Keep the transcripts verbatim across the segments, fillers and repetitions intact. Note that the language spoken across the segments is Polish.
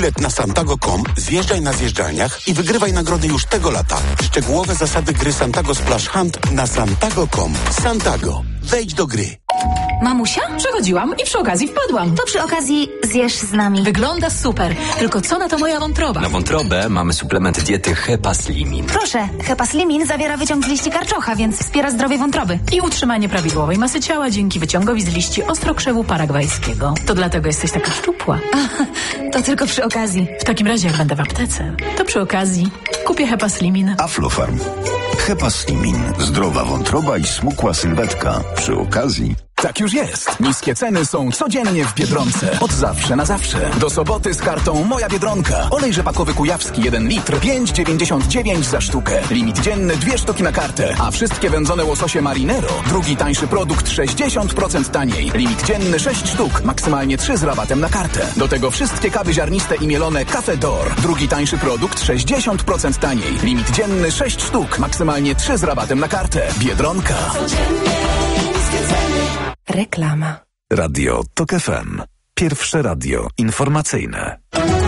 bilet na santago kropka com, zjeżdżaj na zjeżdżalniach i wygrywaj nagrody już tego lata. Szczegółowe zasady gry Santago Splash Hunt na santago kropka com. Santago. Wejdź do gry. Mamusia? Przechodziłam i przy okazji wpadłam. To przy okazji zjesz z nami. Wygląda super. Tylko co na to moja wątroba? Na wątrobę mamy suplement diety Hepaslimin. Proszę, Hepaslimin zawiera wyciąg z liści karczocha, więc wspiera zdrowie wątroby. I utrzymanie prawidłowej masy ciała dzięki wyciągowi z liści ostrokrzewu paragwajskiego. To dlatego jesteś taka szczupła. To tylko przy okazji. W takim razie jak będę w aptece, to przy okazji kupię Hepaslimin. Aflofarm. Hepaslimin. Zdrowa wątroba i smukła sylwetka. Przy okazji... Tak już jest. Niskie ceny są codziennie w Biedronce. Od zawsze na zawsze. Do soboty z kartą Moja Biedronka. Olej rzepakowy kujawski jeden litr pięć dziewięćdziesiąt dziewięć za sztukę. Limit dzienny dwie sztuki na kartę. A wszystkie wędzone łososie Marinero. Drugi tańszy produkt sześćdziesiąt procent taniej. Limit dzienny sześć sztuk. Maksymalnie trzy z rabatem na kartę. Do tego wszystkie kawy ziarniste i mielone Cafe D'Or. Drugi tańszy produkt sześćdziesiąt procent taniej. Limit dzienny sześć sztuk. Maksymalnie trzy z rabatem na kartę. Biedronka. Reklama. Radio Tok F M. Pierwsze radio informacyjne.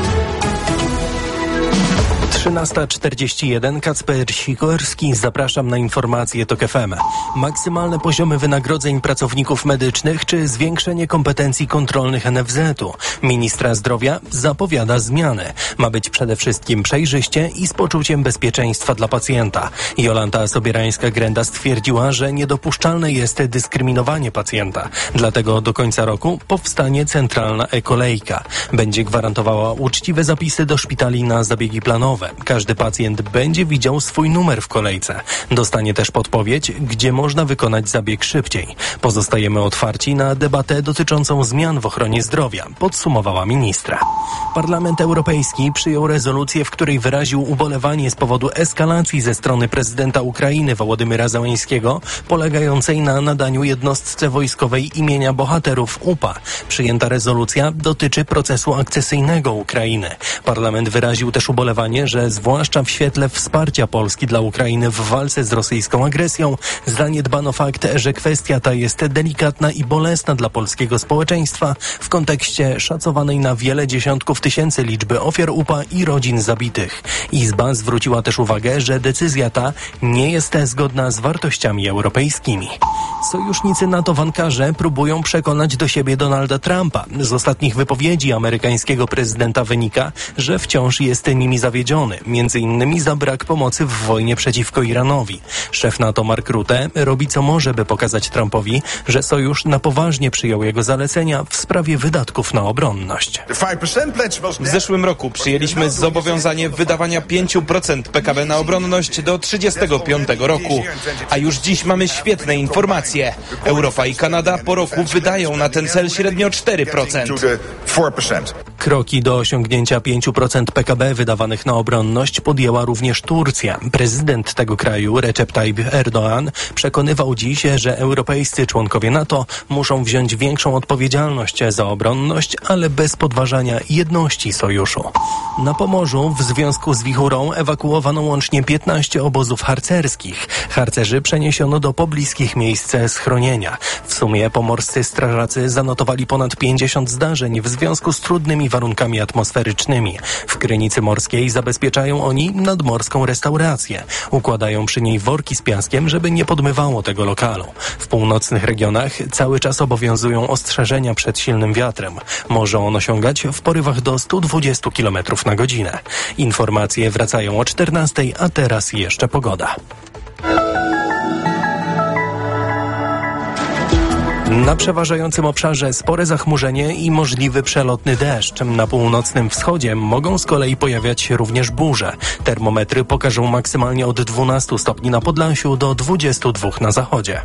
trzynasta czterdzieści jeden, Kacper Sikorski, zapraszam na informacje Tok F M. Maksymalne poziomy wynagrodzeń pracowników medycznych czy zwiększenie kompetencji kontrolnych N F Z u. Ministra Zdrowia zapowiada zmiany. Ma być przede wszystkim przejrzyście i z poczuciem bezpieczeństwa dla pacjenta. Jolanta Sobierańska-Grenda stwierdziła, że niedopuszczalne jest dyskryminowanie pacjenta. Dlatego do końca roku powstanie centralna e-kolejka. Będzie gwarantowała uczciwe zapisy do szpitali na zabiegi planowe. Każdy pacjent będzie widział swój numer w kolejce. Dostanie też podpowiedź, gdzie można wykonać zabieg szybciej. Pozostajemy otwarci na debatę dotyczącą zmian w ochronie zdrowia, podsumowała ministra. Parlament Europejski przyjął rezolucję, w której wyraził ubolewanie z powodu eskalacji ze strony prezydenta Ukrainy Wołodymyra Zełenskiego, polegającej na nadaniu jednostce wojskowej imienia bohaterów U P A. Przyjęta rezolucja dotyczy procesu akcesyjnego Ukrainy. Parlament wyraził też ubolewanie, że zwłaszcza w świetle wsparcia Polski dla Ukrainy w walce z rosyjską agresją, zaniedbano fakt, że kwestia ta jest delikatna i bolesna dla polskiego społeczeństwa w kontekście szacowanej na wiele dziesiątków tysięcy liczby ofiar U P A i rodzin zabitych. Izba zwróciła też uwagę, że decyzja ta nie jest zgodna z wartościami europejskimi. Sojusznicy NATO w Ankarze próbują przekonać do siebie Donalda Trumpa. Z ostatnich wypowiedzi amerykańskiego prezydenta wynika, że wciąż jest nimi zawiedziony, między innymi za brak pomocy w wojnie przeciwko Iranowi. Szef NATO Mark Rutte robi co może, by pokazać Trumpowi, że sojusz na poważnie przyjął jego zalecenia w sprawie wydatków na obronność. W zeszłym roku przyjęliśmy zobowiązanie wydawania pięć procent P K B na obronność do trzydziestego piątego roku. A już dziś mamy świetne informacje. Europa i Kanada po roku wydają na ten cel średnio cztery procent. Kroki do osiągnięcia pięć procent P K B wydawanych na obronność podjęła również Turcja. Prezydent tego kraju, Recep Tayyip Erdoğan, przekonywał dziś, że europejscy członkowie NATO muszą wziąć większą odpowiedzialność za obronność, ale bez podważania jedności sojuszu. Na Pomorzu w związku z wichurą ewakuowano łącznie piętnaście obozów harcerskich. Harcerzy przeniesiono do pobliskich miejsc schronienia. W sumie pomorscy strażacy zanotowali ponad pięćdziesiąt zdarzeń w związku z trudnymi warunkami atmosferycznymi. W Krynicy Morskiej zabezpieczają oni nadmorską restaurację. Układają przy niej worki z piaskiem, żeby nie podmywało tego lokalu. W północnych regionach cały czas obowiązują ostrzeżenia przed silnym wiatrem. Może on osiągać w porywach do stu dwudziestu kilometrów na godzinę. Informacje wracają o czternastej, a teraz jeszcze pogoda. Na przeważającym obszarze spore zachmurzenie i możliwy przelotny deszcz. Na północnym wschodzie mogą z kolei pojawiać się również burze. Termometry pokażą maksymalnie od dwunastu stopni na Podlasiu do dwudziestu dwóch na zachodzie.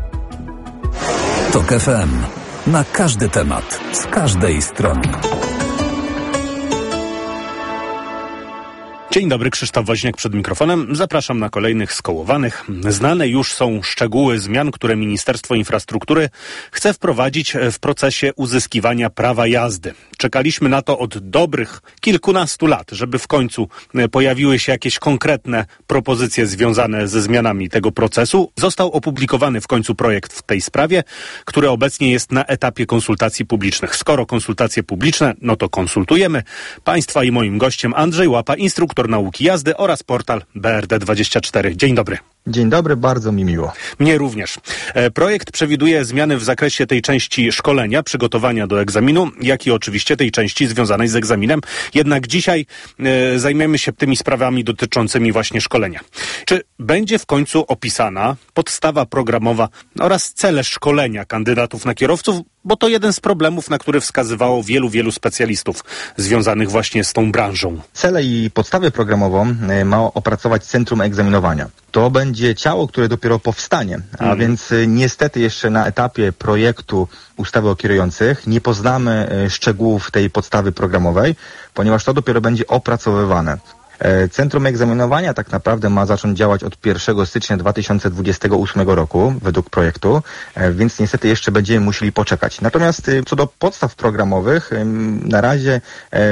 Tok F M. Na każdy temat, z każdej strony. Dzień dobry, Krzysztof Woźniak przed mikrofonem. Zapraszam na kolejnych skołowanych. Znane już są szczegóły zmian, które Ministerstwo Infrastruktury chce wprowadzić w procesie uzyskiwania prawa jazdy. Czekaliśmy na to od dobrych kilkunastu lat, żeby w końcu pojawiły się jakieś konkretne propozycje związane ze zmianami tego procesu. Został opublikowany w końcu projekt w tej sprawie, który obecnie jest na etapie konsultacji publicznych. Skoro konsultacje publiczne, no to konsultujemy. Państwa i moim gościem Andrzej Łapa, instruktor nauki jazdy oraz portal B R D dwadzieścia cztery. Dzień dobry. Dzień dobry, bardzo mi miło. Mnie również. Projekt przewiduje zmiany w zakresie tej części szkolenia, przygotowania do egzaminu, jak i oczywiście tej części związanej z egzaminem. Jednak dzisiaj e, zajmiemy się tymi sprawami dotyczącymi właśnie szkolenia. Czy będzie w końcu opisana podstawa programowa oraz cele szkolenia kandydatów na kierowców? Bo to jeden z problemów, na który wskazywało wielu, wielu specjalistów związanych właśnie z tą branżą. Cele i podstawę programową ma opracować Centrum Egzaminowania. To będzie ciało, które dopiero powstanie, a mm. więc niestety jeszcze na etapie projektu ustawy o kierujących nie poznamy szczegółów tej podstawy programowej, ponieważ to dopiero będzie opracowywane. Centrum Egzaminowania tak naprawdę ma zacząć działać od pierwszego stycznia dwa tysiące dwudziestego ósmego roku według projektu, więc niestety jeszcze będziemy musieli poczekać. Natomiast co do podstaw programowych, na razie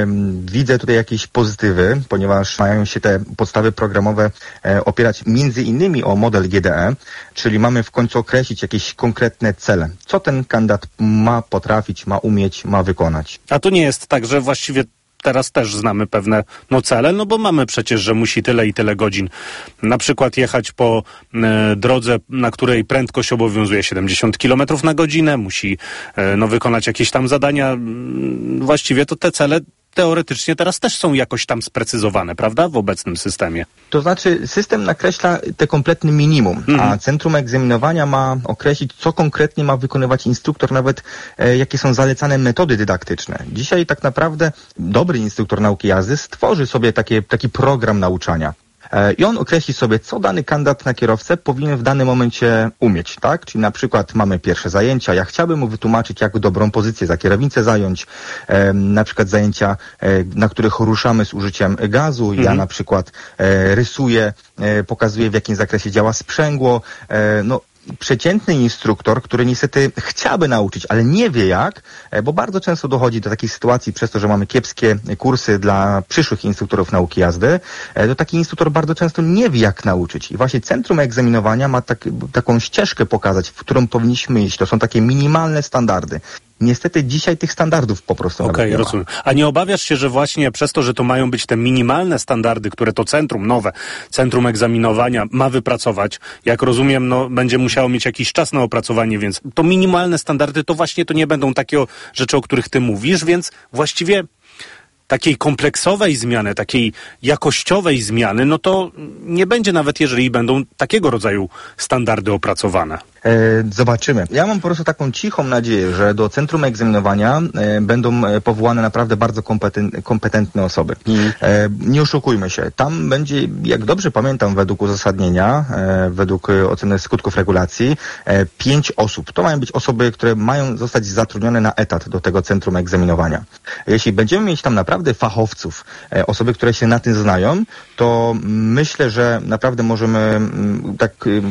widzę tutaj jakieś pozytywy, ponieważ mają się te podstawy programowe opierać między innymi o model G D E, czyli mamy w końcu określić jakieś konkretne cele. Co ten kandydat ma potrafić, ma umieć, ma wykonać. A to nie jest tak, że właściwie teraz też znamy pewne no, cele, no bo mamy przecież, że musi tyle i tyle godzin na przykład jechać po e, drodze, na której prędkość obowiązuje siedemdziesiąt kilometrów na godzinę, musi e, no, wykonać jakieś tam zadania. Właściwie to te cele teoretycznie teraz też są jakoś tam sprecyzowane, prawda, w obecnym systemie? To znaczy system nakreśla te kompletne minimum, mm. a Centrum Egzaminowania ma określić, co konkretnie ma wykonywać instruktor, nawet e, jakie są zalecane metody dydaktyczne. Dzisiaj tak naprawdę dobry instruktor nauki jazdy stworzy sobie takie, taki program nauczania. I on określi sobie, co dany kandydat na kierowcę powinien w danym momencie umieć, tak? Czyli na przykład mamy pierwsze zajęcia, ja chciałbym mu wytłumaczyć, jak dobrą pozycję za kierownicę zająć, e, na przykład zajęcia, e, na których ruszamy z użyciem gazu, mhm. ja na przykład e, rysuję, e, pokazuję, w jakim zakresie działa sprzęgło, e, no przeciętny instruktor, który niestety chciałby nauczyć, ale nie wie jak, bo bardzo często dochodzi do takiej sytuacji przez to, że mamy kiepskie kursy dla przyszłych instruktorów nauki jazdy, to taki instruktor bardzo często nie wie jak nauczyć. I właśnie Centrum Egzaminowania ma tak, taką ścieżkę pokazać, w którą powinniśmy iść. To są takie minimalne standardy. Niestety dzisiaj tych standardów po prostu Okej, okay, rozumiem. A nie obawiasz się, że właśnie przez to, że to mają być te minimalne standardy, które to centrum, nowe Centrum Egzaminowania ma wypracować, jak rozumiem, no będzie musiało mieć jakiś czas na opracowanie, więc to minimalne standardy to właśnie to nie będą takie rzeczy, o których ty mówisz, więc właściwie takiej kompleksowej zmiany, takiej jakościowej zmiany, no to nie będzie nawet, jeżeli będą takiego rodzaju standardy opracowane. E, zobaczymy. Ja mam po prostu taką cichą nadzieję, że do Centrum Egzaminowania e, będą powołane naprawdę bardzo kompeten- kompetentne osoby. Mm. E, nie oszukujmy się. Tam będzie, jak dobrze pamiętam, według uzasadnienia, e, według oceny skutków regulacji, e, pięć osób. To mają być osoby, które mają zostać zatrudnione na etat do tego Centrum Egzaminowania. Jeśli będziemy mieć tam naprawdę fachowców, e, osoby, które się na tym znają, to myślę, że naprawdę możemy tak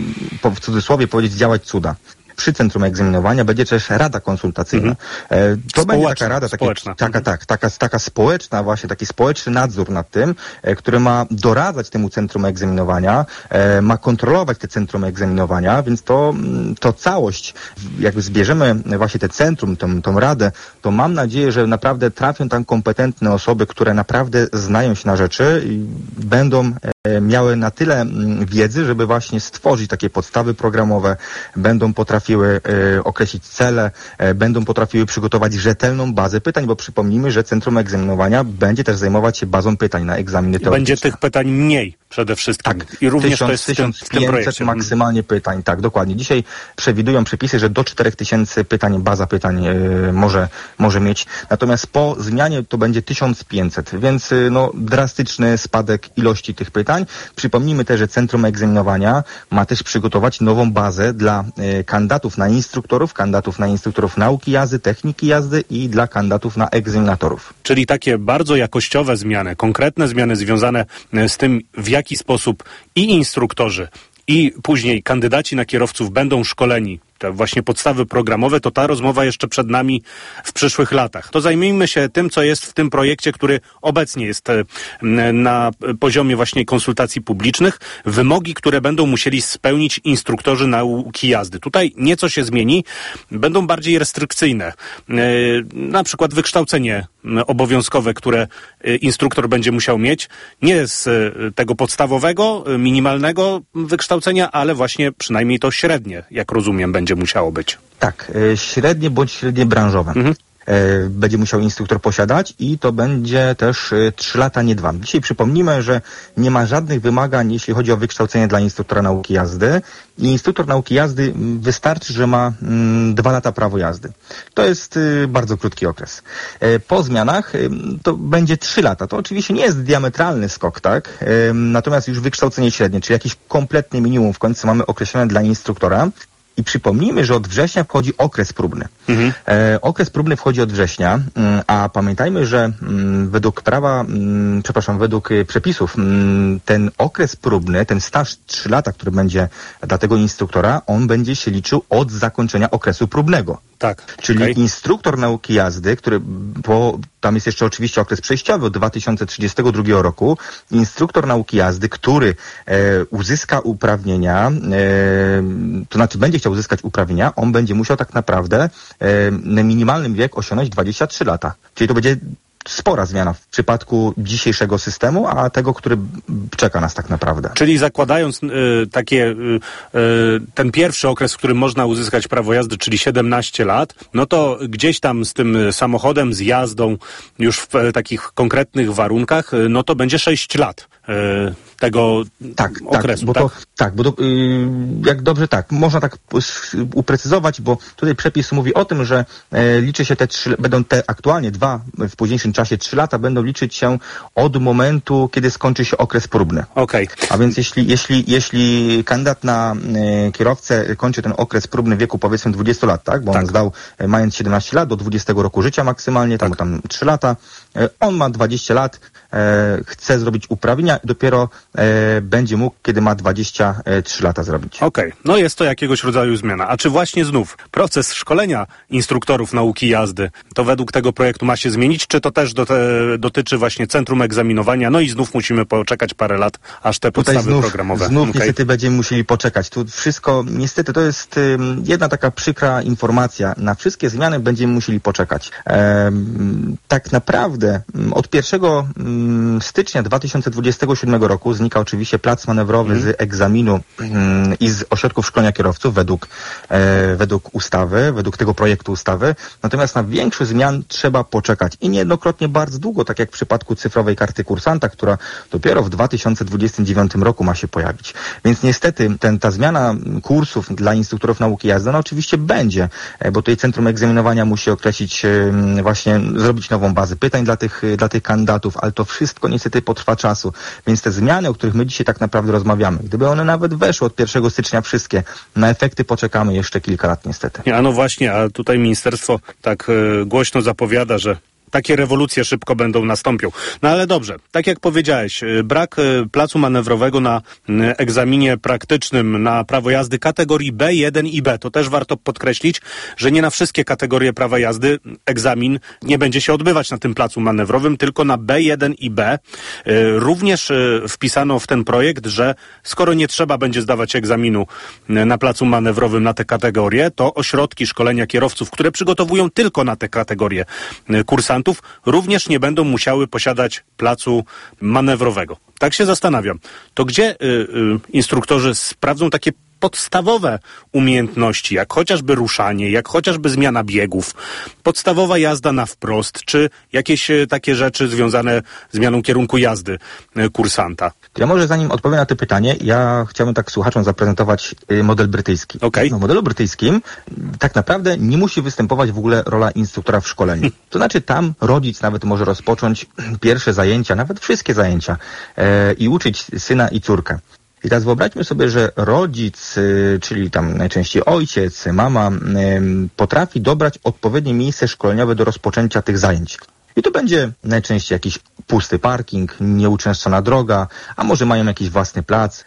w cudzysłowie powiedzieć, działać cuda. Przy Centrum Egzaminowania będzie też rada konsultacyjna. Mhm. To społeczna, będzie taka rada, takie, społeczna. Taka, tak, taka, taka społeczna, właśnie taki społeczny nadzór nad tym, który ma doradzać temu Centrum Egzaminowania, ma kontrolować te Centrum Egzaminowania, więc to, to całość, jak zbierzemy właśnie te centrum, tą, tą radę, to mam nadzieję, że naprawdę trafią tam kompetentne osoby, które naprawdę znają się na rzeczy i będą miały na tyle wiedzy, żeby właśnie stworzyć takie podstawy programowe, będą potrafiły e, określić cele, e, będą potrafiły przygotować rzetelną bazę pytań, bo przypomnijmy, że Centrum Egzaminowania będzie też zajmować się bazą pytań na egzaminy teoretyczne. Będzie tych pytań mniej przede wszystkim. Tak, I również tysiąc, to jest w tym, tysiąc w tym pięćset projekcie. maksymalnie pytań, tak, dokładnie. Dzisiaj przewidują przepisy, że do czterech tysięcy pytań, baza pytań yy, może, może mieć. Natomiast po zmianie to będzie tysiąc pięćset, więc yy, no, drastyczny spadek ilości tych pytań. Przypomnijmy też, że Centrum Egzaminowania ma też przygotować nową bazę dla yy, kandydatów na instruktorów, kandydatów na instruktorów nauki jazdy, techniki jazdy i dla kandydatów na egzaminatorów. Czyli takie bardzo jakościowe zmiany, konkretne zmiany związane z tym, w jaki sposób i instruktorzy, i później kandydaci na kierowców będą szkoleni, te właśnie podstawy programowe, to ta rozmowa jeszcze przed nami w przyszłych latach. To zajmijmy się tym, co jest w tym projekcie, który obecnie jest na poziomie właśnie konsultacji publicznych. Wymogi, które będą musieli spełnić instruktorzy nauki jazdy. Tutaj nieco się zmieni, będą bardziej restrykcyjne. Na przykład wykształcenie obowiązkowe, które instruktor będzie musiał mieć, nie z tego podstawowego, minimalnego wykształcenia, ale właśnie przynajmniej to średnie, jak rozumiem, będzie musiało być. Tak, średnie bądź średnie branżowe. Mhm. Będzie musiał instruktor posiadać i to będzie też trzy lata, nie dwa. Dzisiaj przypomnijmy, że nie ma żadnych wymagań, jeśli chodzi o wykształcenie dla instruktora nauki jazdy. I instruktor nauki jazdy wystarczy, że ma dwa lata prawo jazdy. To jest bardzo krótki okres. Po zmianach to będzie trzy lata. To oczywiście nie jest diametralny skok, tak? Natomiast już wykształcenie średnie, czyli jakiś kompletny minimum w końcu mamy określone dla instruktora. I przypomnijmy, że od września wchodzi okres próbny. Mhm. E, okres próbny wchodzi od września, a pamiętajmy, że m, według prawa, m, przepraszam, według przepisów m, ten okres próbny, ten staż trzy lata, który będzie dla tego instruktora, on będzie się liczył od zakończenia okresu próbnego. Tak. Czyli okay. instruktor nauki jazdy, który, bo tam jest jeszcze oczywiście okres przejściowy od dwa tysiące trzydziestego drugiego roku, instruktor nauki jazdy, który e, uzyska uprawnienia, e, to znaczy będzie chciał uzyskać uprawnienia, on będzie musiał tak naprawdę e, minimalny wiek osiągnąć dwadzieścia trzy lata. Czyli to będzie spora zmiana w przypadku dzisiejszego systemu, a tego, który czeka nas tak naprawdę. Czyli zakładając y, takie y, y, ten pierwszy okres, w którym można uzyskać prawo jazdy, czyli siedemnaście lat, no to gdzieś tam z tym samochodem, z jazdą już w y, takich konkretnych warunkach, y, no to będzie sześć lat y, tego tak, okresu. Tak, bo tak? to, tak, bo to, y, jak dobrze tak, można tak uprecyzować, bo tutaj przepis mówi o tym, że y, liczy się te trzy, będą te aktualnie dwa, w późniejszym czasie trzy lata będą liczyć się od momentu, kiedy skończy się okres próbny. Okej. Okay. A więc jeśli, jeśli, jeśli kandydat na y, kierowcę kończy ten okres próbny w wieku powiedzmy dwudziestu lat, tak, bo tak. on zdał y, mając siedemnaście lat do dwudziestego roku życia maksymalnie, tak. tam, tam trzy lata, y, on ma dwadzieścia lat, y, chce zrobić uprawnienia i dopiero y, będzie mógł, kiedy ma dwadzieścia trzy lata zrobić. Okej, okay. No jest to jakiegoś rodzaju zmiana. A czy właśnie znów proces szkolenia instruktorów nauki jazdy to według tego projektu ma się zmienić, czy to też do te, dotyczy właśnie Centrum Egzaminowania, no i znów musimy poczekać parę lat, aż te podstawy znów, programowe. Znów okay. niestety będziemy musieli poczekać. Tu wszystko, niestety to jest um, jedna taka przykra informacja. Na wszystkie zmiany będziemy musieli poczekać. Um, tak naprawdę um, od pierwszego um, stycznia dwa tysiące dwudziestego siódmego roku znika oczywiście plac manewrowy mm. z egzaminu um, i z ośrodków szkolenia kierowców według, e, według ustawy, według tego projektu ustawy. Natomiast na większość zmian trzeba poczekać. I niejednokrotnie bardzo długo, tak jak w przypadku cyfrowej karty kursanta, która dopiero w dwa tysiące dwudziestym dziewiątym roku ma się pojawić. Więc niestety ten, ta zmiana kursów dla instruktorów nauki jazdy, no oczywiście będzie, bo tutaj Centrum Egzaminowania musi określić, właśnie zrobić nową bazę pytań dla tych, dla tych kandydatów, ale to wszystko niestety potrwa czasu. Więc te zmiany, o których my dzisiaj tak naprawdę rozmawiamy, gdyby one nawet weszły od pierwszego stycznia wszystkie, na efekty poczekamy jeszcze kilka lat niestety. A no właśnie, a tutaj ministerstwo tak y, głośno zapowiada, że takie rewolucje szybko będą nastąpią. No ale dobrze, tak jak powiedziałeś, brak placu manewrowego na egzaminie praktycznym na prawo jazdy kategorii B jeden i B. To też warto podkreślić, że nie na wszystkie kategorie prawa jazdy egzamin nie będzie się odbywać na tym placu manewrowym, tylko na B jeden i B. Również wpisano w ten projekt, że skoro nie trzeba będzie zdawać egzaminu na placu manewrowym na te kategorie, to ośrodki szkolenia kierowców, które przygotowują tylko na te kategorie kursantów, również nie będą musiały posiadać placu manewrowego. Tak się zastanawiam. To gdzie y, y, instruktorzy sprawdzą takie podstawowe umiejętności, jak chociażby ruszanie, jak chociażby zmiana biegów, podstawowa jazda na wprost, czy jakieś takie rzeczy związane z zmianą kierunku jazdy kursanta? Ja może zanim odpowiem na to pytanie, ja chciałbym tak słuchaczom zaprezentować model brytyjski. Okay. W modelu brytyjskim tak naprawdę nie musi występować w ogóle rola instruktora w szkoleniu. To znaczy tam rodzic nawet może rozpocząć pierwsze zajęcia, nawet wszystkie zajęcia e, i uczyć syna i córkę. I teraz wyobraźmy sobie, że rodzic, czyli tam najczęściej ojciec, mama, potrafi dobrać odpowiednie miejsce szkoleniowe do rozpoczęcia tych zajęć. I to będzie najczęściej jakiś pusty parking, nieuczęszczona droga, a może mają jakiś własny plac.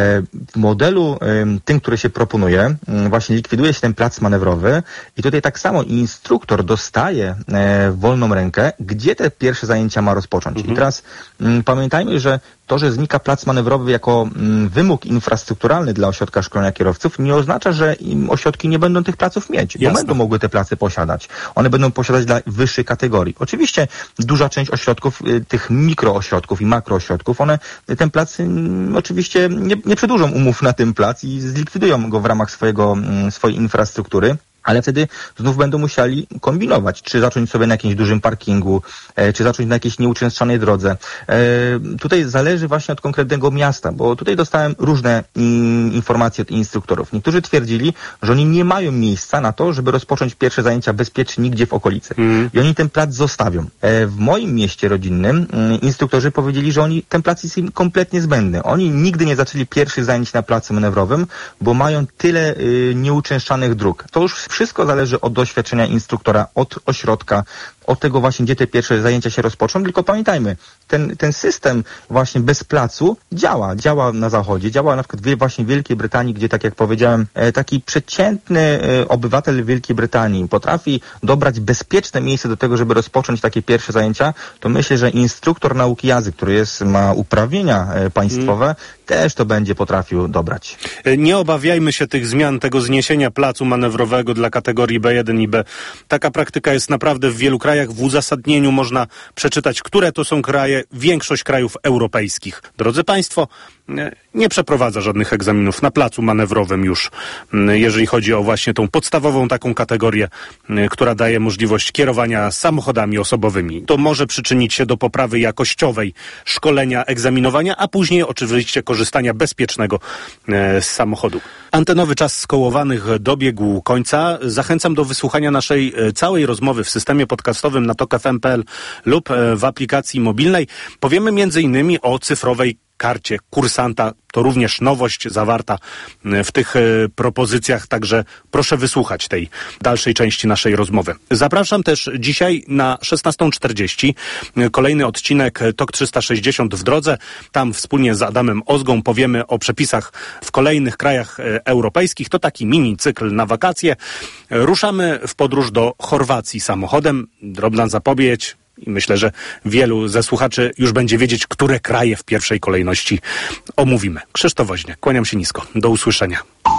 W modelu tym, który się proponuje, właśnie likwiduje się ten plac manewrowy i tutaj tak samo instruktor dostaje wolną rękę, gdzie te pierwsze zajęcia ma rozpocząć. Mhm. I teraz pamiętajmy, że to, że znika plac manewrowy jako mm, wymóg infrastrukturalny dla ośrodka szkolenia kierowców, nie oznacza, że im ośrodki nie będą tych placów mieć, Jasne. bo będą mogły te place posiadać. One będą posiadać dla wyższej kategorii. Oczywiście duża część ośrodków, y, tych mikroośrodków i makroośrodków, one y, ten plac y, oczywiście nie, nie przedłużą umów na tym plac i zlikwidują go w ramach swojego, y, swojej infrastruktury. Ale wtedy znów będą musieli kombinować, czy zacząć sobie na jakimś dużym parkingu, e, czy zacząć na jakiejś nieuczęszczanej drodze. E, tutaj zależy właśnie od konkretnego miasta, bo tutaj dostałem różne in, informacje od instruktorów. Niektórzy twierdzili, że oni nie mają miejsca na to, żeby rozpocząć pierwsze zajęcia bezpiecznie nigdzie w okolicy. Mm. I oni ten plac zostawią. E, w moim mieście rodzinnym m, instruktorzy powiedzieli, że oni ten plac jest im kompletnie zbędny. Oni nigdy nie zaczęli pierwszych zajęć na placu manewrowym, bo mają tyle y, nieuczęszczanych dróg. To już wszystko zależy od doświadczenia instruktora, od ośrodka, od tego właśnie, gdzie te pierwsze zajęcia się rozpoczną. Tylko pamiętajmy, ten, ten system właśnie bez placu działa. Działa na zachodzie, działa na przykład właśnie w Wielkiej Brytanii, gdzie, tak jak powiedziałem, taki przeciętny obywatel Wielkiej Brytanii potrafi dobrać bezpieczne miejsce do tego, żeby rozpocząć takie pierwsze zajęcia, to myślę, że instruktor nauki jazdy, który jest, ma uprawnienia państwowe, mm. też to będzie potrafił dobrać. Nie obawiajmy się tych zmian, tego zniesienia placu manewrowego dla kategorii B jeden i B. Taka praktyka jest naprawdę w wielu krajach. W uzasadnieniu można przeczytać, które to są kraje, większość krajów europejskich. Drodzy Państwo, nie przeprowadza żadnych egzaminów na placu manewrowym już, jeżeli chodzi o właśnie tą podstawową taką kategorię, która daje możliwość kierowania samochodami osobowymi. To może przyczynić się do poprawy jakościowej szkolenia, egzaminowania, a później oczywiście korzystania bezpiecznego z samochodu. Antenowy czas skołowanych dobiegł końca. Zachęcam do wysłuchania naszej całej rozmowy w systemie podcastowym na tok f m kropka p l lub w aplikacji mobilnej. Powiemy między innymi o cyfrowej karcie kursanta. To również nowość zawarta w tych y, propozycjach, także proszę wysłuchać tej dalszej części naszej rozmowy. Zapraszam też dzisiaj na szesnastą czterdzieści. Kolejny odcinek Tok trzysta sześćdziesiąt w drodze. Tam wspólnie z Adamem Ozgą powiemy o przepisach w kolejnych krajach y, europejskich. To taki mini cykl na wakacje. Ruszamy w podróż do Chorwacji samochodem. Drobna zapowiedź. I myślę, że wielu ze słuchaczy już będzie wiedzieć, które kraje w pierwszej kolejności omówimy. Krzysztof Woźniak, kłaniam się nisko. Do usłyszenia.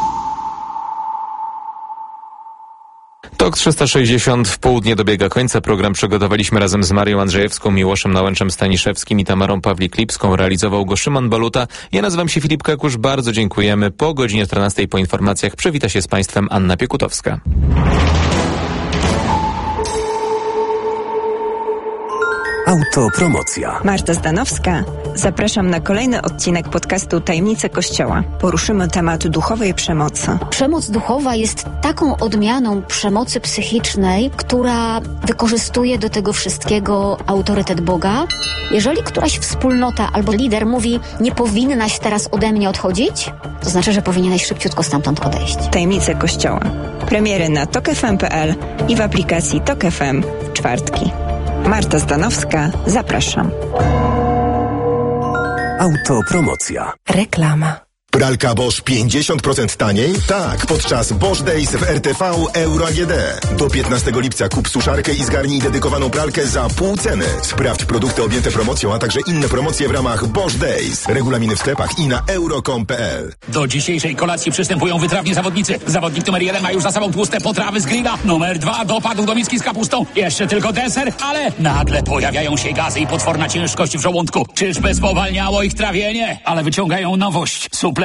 Tok trzysta sześćdziesiąt w południe dobiega końca. Program przygotowaliśmy razem z Marią Andrzejewską, Miłoszem Nałęczem-Staniszewskim i Tamarą Pawlik-Lipską. Realizował go Szymon Baluta. Ja nazywam się Filip Kakusz. Bardzo dziękujemy. Po godzinie czternastej po informacjach przywita się z Państwem Anna Piekutowska. Autopromocja. Marta Zdanowska. Zapraszam na kolejny odcinek podcastu Tajemnice Kościoła. Poruszymy temat duchowej przemocy. Przemoc duchowa jest taką odmianą przemocy psychicznej, która wykorzystuje do tego wszystkiego autorytet Boga. Jeżeli któraś wspólnota albo lider mówi, nie powinnaś teraz ode mnie odchodzić, to znaczy, że powinieneś szybciutko stamtąd odejść. Tajemnice Kościoła. Premiery na tok f m kropka p l i w aplikacji Tok F M w czwartki. Marta Zdanowska, zapraszam. Autopromocja. Reklama. Pralka Bosch pięćdziesiąt procent taniej? Tak, podczas Bosch Days w R T V Euro A G D. Do piętnastego lipca kup suszarkę i zgarnij dedykowaną pralkę za pół ceny. Sprawdź produkty objęte promocją, a także inne promocje w ramach Bosch Days. Regulaminy w sklepach i na euro kropka com kropka p l. Do dzisiejszej kolacji przystępują wytrawni zawodnicy. Zawodnik numer jeden ma już za sobą tłuste potrawy z grilla. Numer dwa dopadł do miski z kapustą. Jeszcze tylko deser, ale nagle pojawiają się gazy i potworna ciężkość w żołądku. Czyżby spowalniało ich trawienie? Ale wyciągają nowość. Suple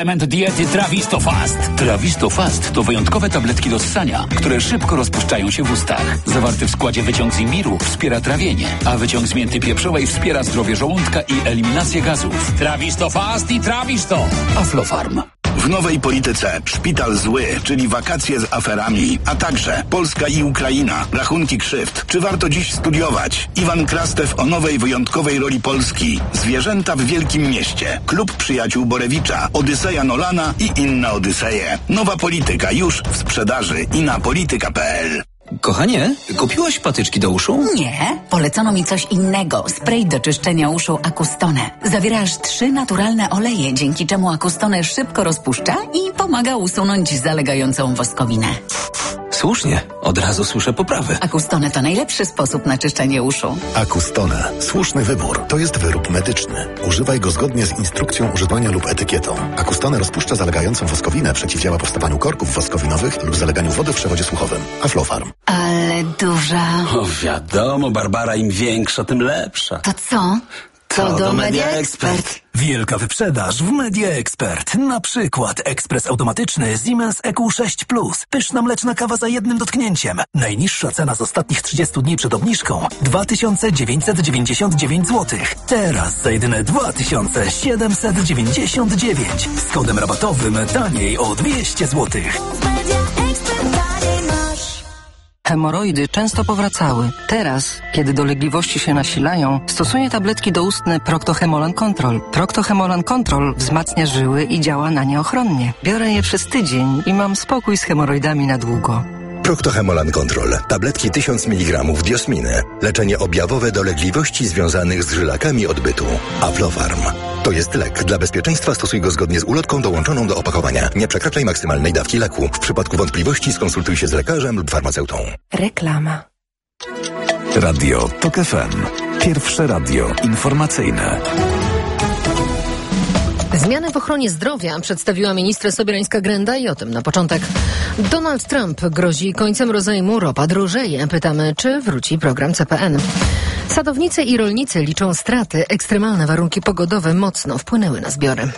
suplement diety Travistofast. Travistofast to wyjątkowe tabletki do ssania, które szybko rozpuszczają się w ustach. Zawarty w składzie wyciąg z imbiru wspiera trawienie, a wyciąg z mięty pieprzowej wspiera zdrowie żołądka i eliminację gazów. Travistofast i Travisto. Aflofarm. W nowej polityce szpital zły, czyli wakacje z aferami, a także Polska i Ukraina, rachunki krzywd. Czy warto dziś studiować? Iwan Krastew o nowej wyjątkowej roli Polski. Zwierzęta w Wielkim Mieście. Klub Przyjaciół Borewicza. Odyseja Nolana i inne Odyseje. Nowa polityka już w sprzedaży i na polityka kropka p l. Kochanie, kupiłaś patyczki do uszu? Nie, polecono mi coś innego. Spray do czyszczenia uszu Acustone. Zawiera aż trzy naturalne oleje, dzięki czemu Acustone szybko rozpuszcza i pomaga usunąć zalegającą woskowinę. Słusznie, od razu słyszę poprawy. Acustone to najlepszy sposób na czyszczenie uszu. Acustone. Słuszny wybór. To jest wyrób medyczny. Używaj go zgodnie z instrukcją używania lub etykietą. Acustone rozpuszcza zalegającą woskowinę, przeciwdziała powstawaniu korków woskowinowych lub zaleganiu wody w przewodzie słuchowym. Aflofarm. Ale duża. O wiadomo, Barbara, im większa, tym lepsza. To co? To, to do, do Media Expert. Wielka wyprzedaż w Media Expert. Na przykład ekspres automatyczny Siemens E Q sześć plus. Pyszna mleczna kawa za jednym dotknięciem. Najniższa cena z ostatnich trzydziestu dni przed obniżką dwa tysiące dziewięćset dziewięćdziesiąt dziewięć złotych. Teraz za jedyne dwa tysiące siedemset dziewięćdziesiąt dziewięć. Z kodem rabatowym taniej o dwieście złotych. Hemoroidy często powracały. Teraz, kiedy dolegliwości się nasilają, stosuję tabletki doustne Procto-Hemolan Control. Procto-Hemolan Control wzmacnia żyły i działa na nie ochronnie. Biorę je przez tydzień i mam spokój z hemoroidami na długo. Procto-Hemolan Control. Tabletki tysiąc miligramów diosminy. Leczenie objawowe dolegliwości związanych z żylakami odbytu. Aflofarm. To jest lek. Dla bezpieczeństwa stosuj go zgodnie z ulotką dołączoną do opakowania. Nie przekraczaj maksymalnej dawki leku. W przypadku wątpliwości skonsultuj się z lekarzem lub farmaceutą. Reklama. Radio TOK F M. Pierwsze radio informacyjne. Zmiany w ochronie zdrowia przedstawiła ministra Sobierańska-Grenda i o tym na początek. Donald Trump grozi końcem rozejmu, ropa drożeje. Pytamy, czy wróci program C P N. Sadownicy i rolnicy liczą straty. Ekstremalne warunki pogodowe mocno wpłynęły na zbiory.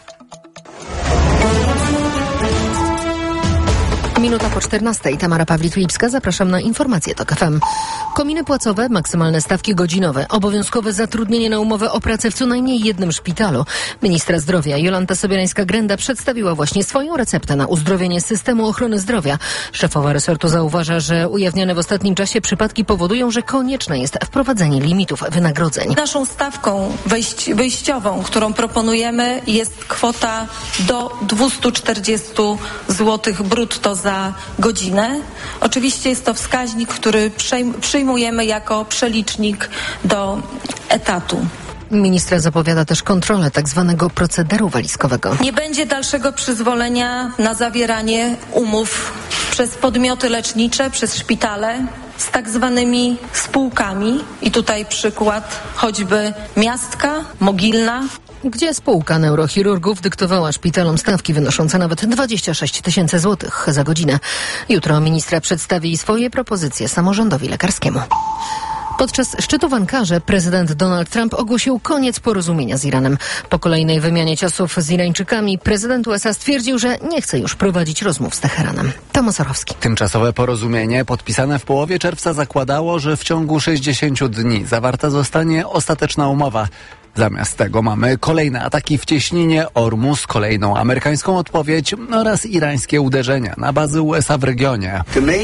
Minuta po czternastej. Tamara Pawlik-Lipska. Zapraszam na informacje TOK F M. Kominy płacowe, maksymalne stawki godzinowe, obowiązkowe zatrudnienie na umowę o pracę w co najmniej jednym szpitalu. Ministra zdrowia Jolanta Sobierańska-Grenda przedstawiła właśnie swoją receptę na uzdrowienie systemu ochrony zdrowia. Szefowa resortu zauważa, że ujawnione w ostatnim czasie przypadki powodują, że konieczne jest wprowadzenie limitów wynagrodzeń. Naszą stawką wejść, wyjściową, którą proponujemy, jest kwota do dwieście czterdzieści złotych brutto za godzinę. Oczywiście jest to wskaźnik, który przyjmujemy jako przelicznik do etatu. Ministra zapowiada też kontrolę tak zwanego procederu walizkowego. Nie będzie dalszego przyzwolenia na zawieranie umów przez podmioty lecznicze, przez szpitale z tak zwanymi spółkami. I tutaj przykład choćby Miastka, Mogilna, gdzie spółka neurochirurgów dyktowała szpitalom stawki wynoszące nawet dwadzieścia sześć tysięcy złotych za godzinę. Jutro ministra przedstawi swoje propozycje samorządowi lekarskiemu. Podczas szczytu w Ankarze prezydent Donald Trump ogłosił koniec porozumienia z Iranem. Po kolejnej wymianie ciosów z Irańczykami prezydent U S A stwierdził, że nie chce już prowadzić rozmów z Teheranem. Tomasz Orowski. Tymczasowe porozumienie podpisane w połowie czerwca zakładało, że w ciągu sześćdziesięciu dni zawarta zostanie ostateczna umowa. Zamiast tego mamy kolejne ataki w cieśninie Ormus, kolejną amerykańską odpowiedź oraz irańskie uderzenia na bazy U S A w regionie.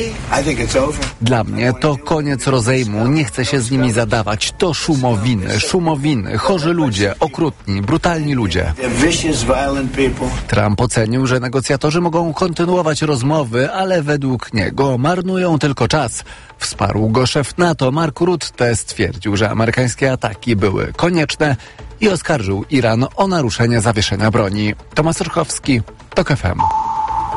Dla mnie to koniec rozejmu, nie chcę się z nimi zadawać. To szumowiny, szumowiny, chorzy ludzie, okrutni, brutalni ludzie. Trump ocenił, że negocjatorzy mogą kontynuować rozmowy, ale według niego marnują tylko czas. Wsparł go szef NATO Mark Rutte, stwierdził, że amerykańskie ataki były konieczne i oskarżył Iran o naruszenie zawieszenia broni. Tomasz Orchowski, TOK F M.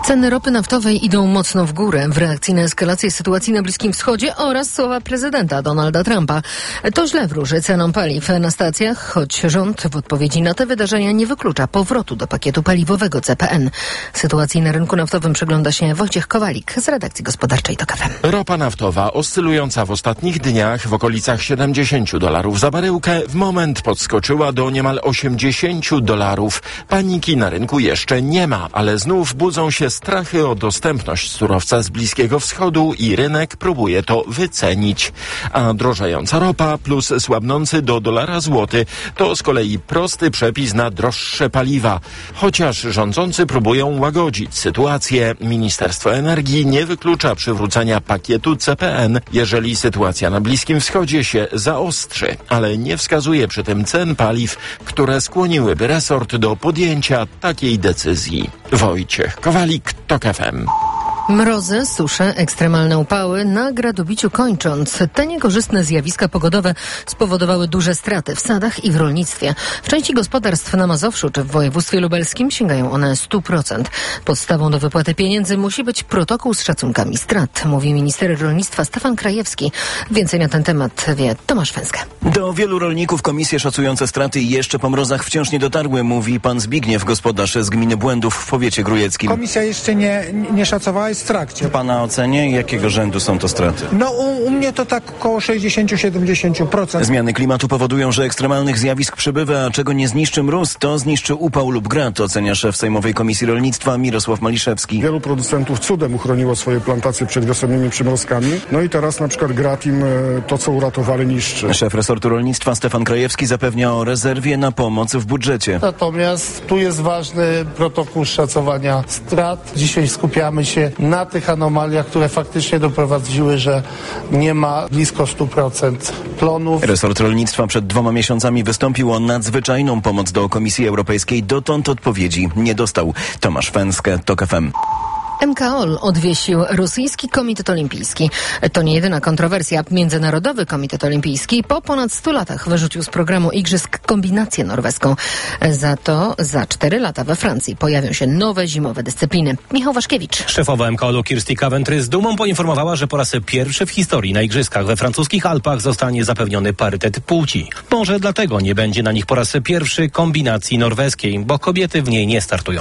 Ceny ropy naftowej idą mocno w górę w reakcji na eskalację sytuacji na Bliskim Wschodzie oraz słowa prezydenta Donalda Trumpa. To źle wróży cenom paliw na stacjach, choć rząd w odpowiedzi na te wydarzenia nie wyklucza powrotu do pakietu paliwowego C P N. Sytuacji na rynku naftowym przygląda się Wojciech Kowalik z redakcji gospodarczej TOK F M. Ropa naftowa oscylująca w ostatnich dniach w okolicach siedemdziesiąt dolarów za baryłkę w moment podskoczyła do niemal osiemdziesiąt dolarów. Paniki na rynku jeszcze nie ma, ale znów budzą się strachy o dostępność surowca z Bliskiego Wschodu i rynek próbuje to wycenić. A drożejąca ropa plus słabnący do dolara złoty to z kolei prosty przepis na droższe paliwa. Chociaż rządzący próbują łagodzić sytuację, Ministerstwo Energii nie wyklucza przywrócenia pakietu C P N, jeżeli sytuacja na Bliskim Wschodzie się zaostrzy, ale nie wskazuje przy tym cen paliw, które skłoniłyby resort do podjęcia takiej decyzji. Wojciech Kowalik, TOK F M. Mrozy, susze, ekstremalne upały na gradobiciu kończąc. Te niekorzystne zjawiska pogodowe spowodowały duże straty w sadach i w rolnictwie. W części gospodarstw na Mazowszu czy w województwie lubelskim sięgają one stu procent. Podstawą do wypłaty pieniędzy musi być protokół z szacunkami strat, mówi minister rolnictwa Stefan Krajewski. Więcej na ten temat wie Tomasz Fęska. Do wielu rolników komisje szacujące straty jeszcze po mrozach wciąż nie dotarły, mówi pan Zbigniew, gospodarz z gminy Błędów w powiecie grujeckim. Komisja jeszcze nie, nie szacowała, jest w trakcie. W pana ocenie jakiego rzędu są to straty? No u, u mnie to tak około sześćdziesiąt do siedemdziesięciu procent. Zmiany klimatu powodują, że ekstremalnych zjawisk przybywa, a czego nie zniszczy mróz, to zniszczy upał lub grad, ocenia szef Sejmowej Komisji Rolnictwa Mirosław Maliszewski. Wielu producentów cudem uchroniło swoje plantacje przed wiosennymi przymrozkami, no i teraz na przykład grad im to, co uratowali, niszczy. Szef resortu rolnictwa Stefan Krajewski zapewnia o rezerwie na pomoc w budżecie. Natomiast tu jest ważny protokół szacowania strat. Dzisiaj skupiamy się na tych anomaliach, które faktycznie doprowadziły, że nie ma blisko stu procent plonów. Resort rolnictwa przed dwoma miesiącami wystąpił o nadzwyczajną pomoc do Komisji Europejskiej. Dotąd odpowiedzi nie dostał. Tomasz Fęskę, TOK F M. M K O L odwiesił rosyjski komitet olimpijski. To nie jedyna kontrowersja. Międzynarodowy Komitet Olimpijski po ponad stu latach wyrzucił z programu igrzysk kombinację norweską. Za to za cztery lata we Francji pojawią się nowe zimowe dyscypliny. Michał Waszkiewicz. Szefowa M K O L-u Kirsty Coventry z dumą poinformowała, że po raz pierwszy w historii na igrzyskach we francuskich Alpach zostanie zapewniony parytet płci. Może dlatego nie będzie na nich po raz pierwszy kombinacji norweskiej, bo kobiety w niej nie startują.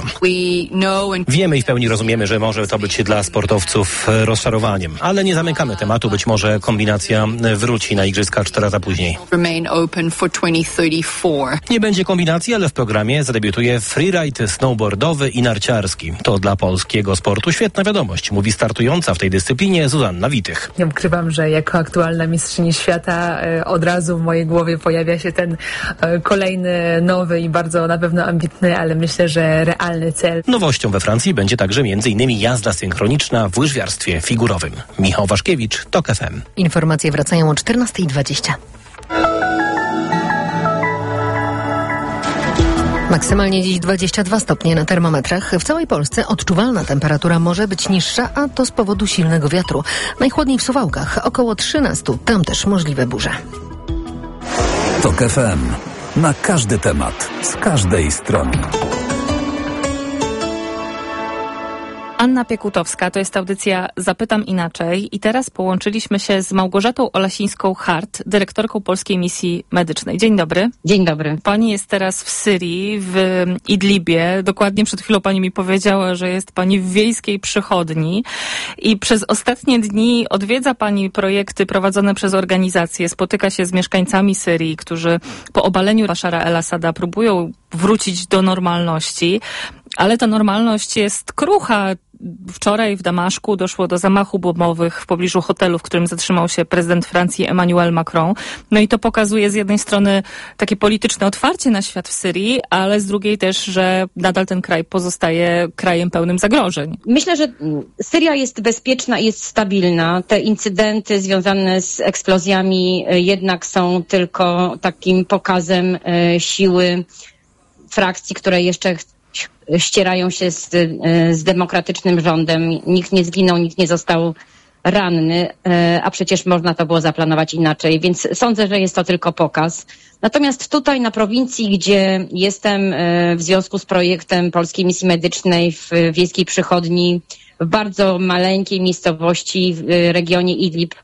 Wiemy i w pełni rozumiemy, że może to być dla sportowców rozczarowaniem, ale nie zamykamy tematu. Być może kombinacja wróci na igrzyska cztery lata później. Nie będzie kombinacji, ale w programie zadebiutuje freeride snowboardowy i narciarski. To dla polskiego sportu świetna wiadomość, mówi startująca w tej dyscyplinie Zuzanna Witych. Nie ukrywam, że jako aktualna mistrzyni świata od razu w mojej głowie pojawia się ten kolejny, nowy i bardzo na pewno ambitny, ale myślę, że realny cel. Nowością we Francji będzie także między innymi jazda synchroniczna w łyżwiarstwie figurowym. Michał Waszkiewicz, TOK F M. Informacje wracają o czternasta dwadzieścia. Maksymalnie dziś dwadzieścia dwa stopnie na termometrach. W całej Polsce odczuwalna temperatura może być niższa, a to z powodu silnego wiatru. Najchłodniej w Suwałkach, około trzynaście, tam też możliwe burze. TOK F M. Na każdy temat, z każdej strony. Anna Piekutowska, to jest audycja Zapytam Inaczej i teraz połączyliśmy się z Małgorzatą Olasińską-Hart, dyrektorką Polskiej Misji Medycznej. Dzień dobry. Dzień dobry. Pani jest teraz w Syrii, w Idlibie. Dokładnie przed chwilą pani mi powiedziała, że jest pani w wiejskiej przychodni i przez ostatnie dni odwiedza pani projekty prowadzone przez organizacje, spotyka się z mieszkańcami Syrii, którzy po obaleniu Bashara el-Assada próbują wrócić do normalności, ale ta normalność jest krucha. Wczoraj w Damaszku doszło do zamachów bombowych w pobliżu hotelu, w którym zatrzymał się prezydent Francji Emmanuel Macron. No i to pokazuje z jednej strony takie polityczne otwarcie na świat w Syrii, ale z drugiej też, że nadal ten kraj pozostaje krajem pełnym zagrożeń. Myślę, że Syria jest bezpieczna i jest stabilna. Te incydenty związane z eksplozjami jednak są tylko takim pokazem siły frakcji, które jeszcze ścierają się z, z demokratycznym rządem. Nikt nie zginął, nikt nie został ranny, a przecież można to było zaplanować inaczej, więc sądzę, że jest to tylko pokaz. Natomiast tutaj na prowincji, gdzie jestem w związku z projektem Polskiej Misji Medycznej w Wiejskiej Przychodni, w bardzo maleńkiej miejscowości w regionie Idlib,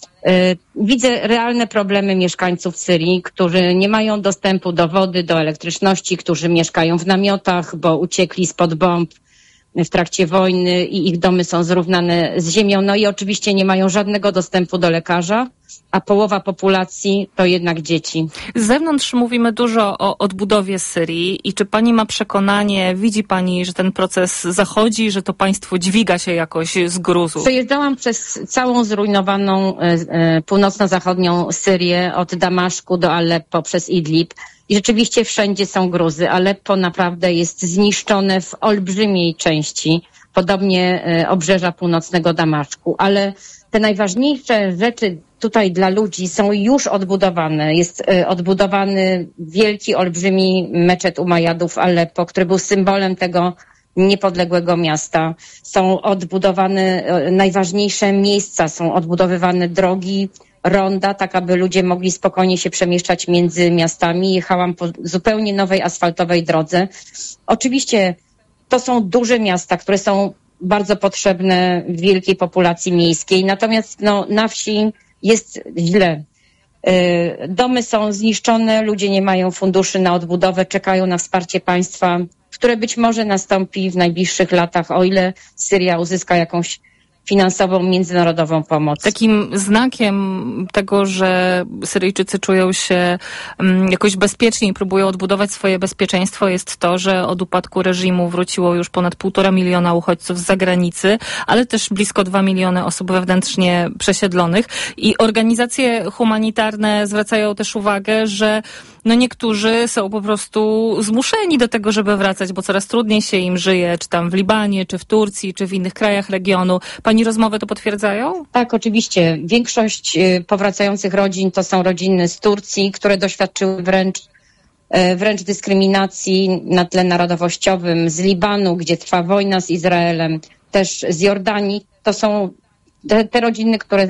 widzę realne problemy mieszkańców Syrii, którzy nie mają dostępu do wody, do elektryczności, którzy mieszkają w namiotach, bo uciekli spod bomb w trakcie wojny i ich domy są zrównane z ziemią. No i oczywiście nie mają żadnego dostępu do lekarza, a połowa populacji to jednak dzieci. Z zewnątrz mówimy dużo o odbudowie Syrii i czy pani ma przekonanie, widzi pani, że ten proces zachodzi, że to państwo dźwiga się jakoś z gruzu? Przejeżdżałam przez całą zrujnowaną e, e, północno-zachodnią Syrię od Damaszku do Aleppo przez Idlib. I rzeczywiście wszędzie są gruzy. Aleppo naprawdę jest zniszczone w olbrzymiej części, podobnie e, obrzeża północnego Damaszku. Ale te najważniejsze rzeczy tutaj dla ludzi są już odbudowane. Jest e, odbudowany wielki, olbrzymi meczet Umajadów w Aleppo, który był symbolem tego niepodległego miasta. Są odbudowane e, najważniejsze miejsca, są odbudowywane drogi, ronda, tak aby ludzie mogli spokojnie się przemieszczać między miastami. Jechałam po zupełnie nowej asfaltowej drodze. Oczywiście to są duże miasta, które są bardzo potrzebne wielkiej populacji miejskiej, natomiast no, na wsi jest źle. Domy są zniszczone, ludzie nie mają funduszy na odbudowę, czekają na wsparcie państwa, które być może nastąpi w najbliższych latach, o ile Syria uzyska jakąś finansową, międzynarodową pomoc. Takim znakiem tego, że Syryjczycy czują się um, jakoś bezpieczniej i próbują odbudować swoje bezpieczeństwo, jest to, że od upadku reżimu wróciło już ponad półtora miliona uchodźców z zagranicy, ale też blisko dwa miliony osób wewnętrznie przesiedlonych. I organizacje humanitarne zwracają też uwagę, że no niektórzy są po prostu zmuszeni do tego, żeby wracać, bo coraz trudniej się im żyje, czy tam w Libanie, czy w Turcji, czy w innych krajach regionu. Pani rozmowy to potwierdzają? Tak, oczywiście. Większość powracających rodzin to są rodziny z Turcji, które doświadczyły wręcz, wręcz dyskryminacji na tle narodowościowym, z Libanu, gdzie trwa wojna z Izraelem, też z Jordanii. To są te, te rodziny, które